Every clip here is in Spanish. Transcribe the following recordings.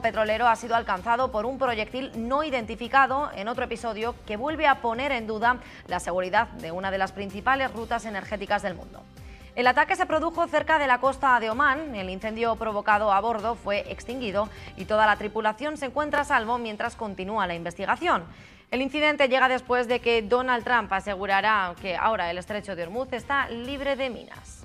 petrolero ha sido alcanzado por un proyectil no identificado en otro episodio que vuelve a poner en duda la seguridad de una de las principales rutas energéticas del mundo. El ataque se produjo cerca de la costa de Omán. El incendio provocado a bordo fue extinguido y toda la tripulación se encuentra a salvo mientras continúa la investigación. El incidente llega después de que Donald Trump asegurara que ahora el estrecho de Hormuz está libre de minas.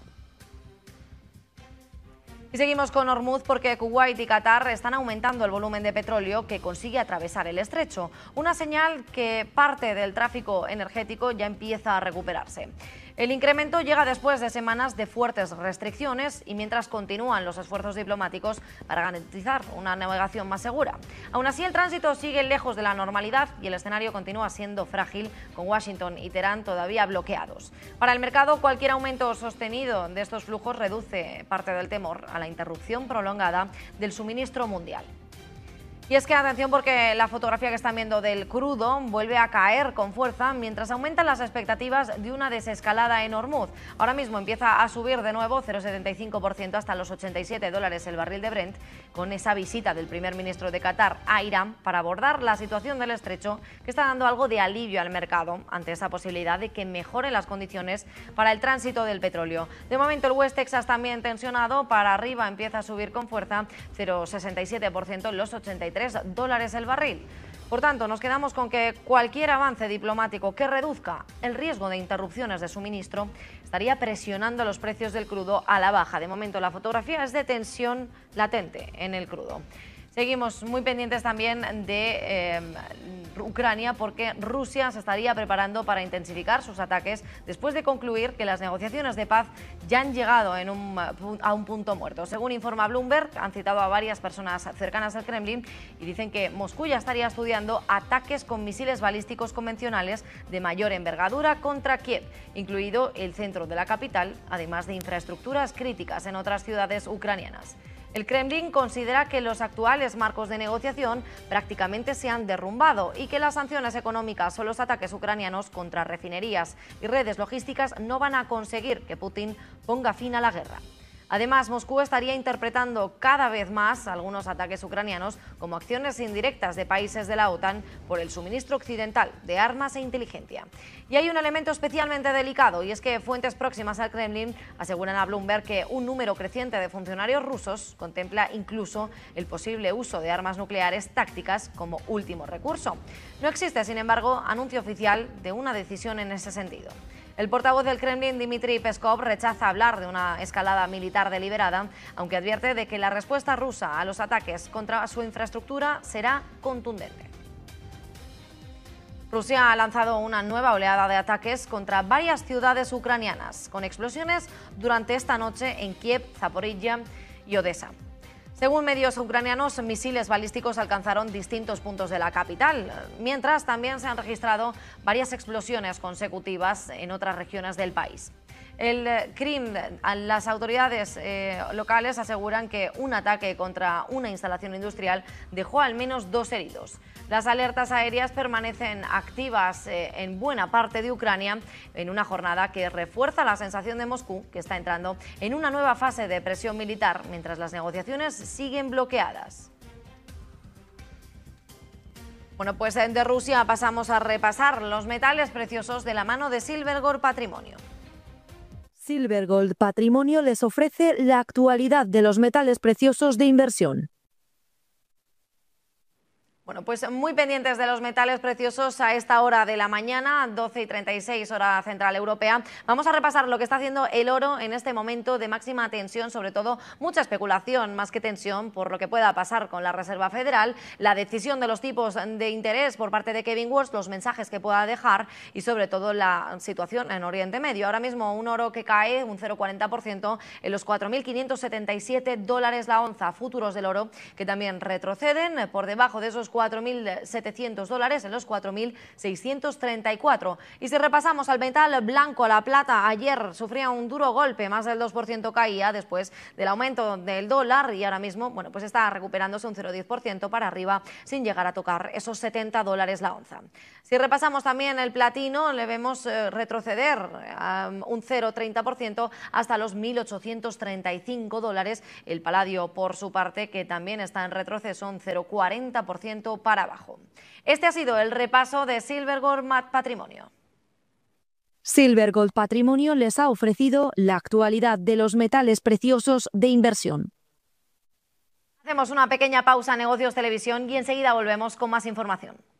Y seguimos con Hormuz porque Kuwait y Qatar están aumentando el volumen de petróleo que consigue atravesar el estrecho, una señal que parte del tráfico energético ya empieza a recuperarse. El incremento llega después de semanas de fuertes restricciones y mientras continúan los esfuerzos diplomáticos para garantizar una navegación más segura. Aún así, el tránsito sigue lejos de la normalidad y el escenario continúa siendo frágil, con Washington y Teherán todavía bloqueados. Para el mercado, cualquier aumento sostenido de estos flujos reduce parte del temor a la interrupción prolongada del suministro mundial. Y es que atención porque la fotografía que están viendo del crudo vuelve a caer con fuerza mientras aumentan las expectativas de una desescalada en Hormuz. Ahora mismo empieza a subir de nuevo 0,75% hasta los $87 el barril de Brent, con esa visita del primer ministro de Qatar a Irán para abordar la situación del estrecho, que está dando algo de alivio al mercado ante esa posibilidad de que mejoren las condiciones para el tránsito del petróleo. De momento el West Texas también tensionado, para arriba empieza a subir con fuerza 0,67% en los $83 el barril. Por tanto, nos quedamos con que cualquier avance diplomático que reduzca el riesgo de interrupciones de suministro estaría presionando los precios del crudo a la baja. De momento, la fotografía es de tensión latente en el crudo. Seguimos muy pendientes también de Ucrania porque Rusia se estaría preparando para intensificar sus ataques después de concluir que las negociaciones de paz ya han llegado a un punto muerto. Según informa Bloomberg, han citado a varias personas cercanas al Kremlin y dicen que Moscú ya estaría estudiando ataques con misiles balísticos convencionales de mayor envergadura contra Kiev, incluido el centro de la capital, además de infraestructuras críticas en otras ciudades ucranianas. El Kremlin considera que los actuales marcos de negociación prácticamente se han derrumbado y que las sanciones económicas o los ataques ucranianos contra refinerías y redes logísticas no van a conseguir que Putin ponga fin a la guerra. Además, Moscú estaría interpretando cada vez más algunos ataques ucranianos como acciones indirectas de países de la OTAN por el suministro occidental de armas e inteligencia. Y hay un elemento especialmente delicado, y es que fuentes próximas al Kremlin aseguran a Bloomberg que un número creciente de funcionarios rusos contempla incluso el posible uso de armas nucleares tácticas como último recurso. No existe, sin embargo, anuncio oficial de una decisión en ese sentido. El portavoz del Kremlin, Dmitry Peskov, rechaza hablar de una escalada militar deliberada, aunque advierte de que la respuesta rusa a los ataques contra su infraestructura será contundente. Rusia ha lanzado una nueva oleada de ataques contra varias ciudades ucranianas, con explosiones durante esta noche en Kiev, Zaporizhia y Odessa. Según medios ucranianos, misiles balísticos alcanzaron distintos puntos de la capital, mientras también se han registrado varias explosiones consecutivas en otras regiones del país. El Krim, las autoridades locales aseguran que un ataque contra una instalación industrial dejó al menos 2 heridos. Las alertas aéreas permanecen activas en buena parte de Ucrania en una jornada que refuerza la sensación de Moscú, que está entrando en una nueva fase de presión militar mientras las negociaciones siguen bloqueadas. Bueno, pues de Rusia pasamos a repasar los metales preciosos de la mano de Silver Gold Patrimonio. Silver Gold Patrimonio les ofrece la actualidad de los metales preciosos de inversión. Bueno, pues muy pendientes de los metales preciosos a esta hora de la mañana, 12:36 hora central europea. Vamos a repasar lo que está haciendo el oro en este momento de máxima tensión, sobre todo mucha especulación más que tensión por lo que pueda pasar con la Reserva Federal, la decisión de los tipos de interés por parte de Kevin Warsh, los mensajes que pueda dejar y sobre todo la situación en Oriente Medio. Ahora mismo un oro que cae un 0,40% en los $4.577 la onza, futuros del oro que también retroceden por debajo de esos esos $4.700 en los 4.634. Y si repasamos al metal blanco, la plata ayer sufría un duro golpe, más del 2% caía después del aumento del dólar y ahora mismo, bueno, pues está recuperándose un 0,10% para arriba sin llegar a tocar esos $70 la onza. Si repasamos también el platino, le vemos retroceder un 0,30% hasta los $1.835. El paladio, por su parte, que también está en retroceso, un 0,40% para abajo. Este ha sido el repaso de Silver Gold Patrimonio. Silver Gold Patrimonio les ha ofrecido la actualidad de los metales preciosos de inversión. Hacemos una pequeña pausa en Negocios Televisión y enseguida volvemos con más información.